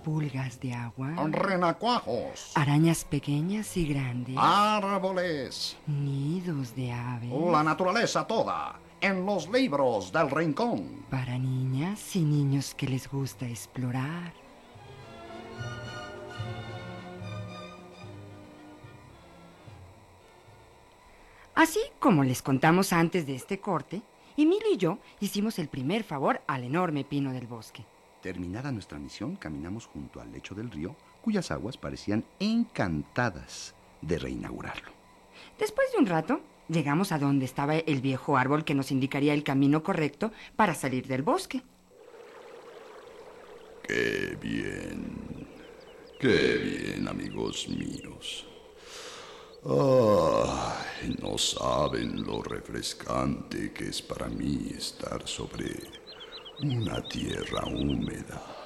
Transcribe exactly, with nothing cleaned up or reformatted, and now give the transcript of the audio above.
pulgas de agua, renacuajos, arañas pequeñas y grandes, árboles, nidos de aves, la naturaleza toda, en los libros del rincón. Para niñas y niños que les gusta explorar. Así como les contamos antes de este corte, Emilio y yo hicimos el primer favor al enorme pino del bosque. Terminada nuestra misión, caminamos junto al lecho del río, cuyas aguas parecían encantadas de reinaugurarlo. Después de un rato, llegamos a donde estaba el viejo árbol que nos indicaría el camino correcto para salir del bosque. ¡Qué bien! ¡Qué bien, amigos míos! ¡Ay! No saben lo refrescante que es para mí estar sobre una tierra húmeda,